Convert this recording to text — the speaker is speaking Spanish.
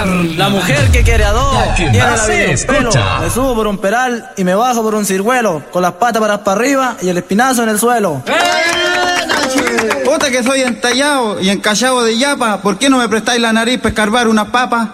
La mujer que quiere a dos, tiene la vida en un pelo. Escucha. Me subo por un peral y me bajo por un ciruelo, con las patas para arriba y el espinazo en el suelo. Puta que soy entallado y encallado de yapa, ¿por qué no me prestáis la nariz para escarbar unas papas?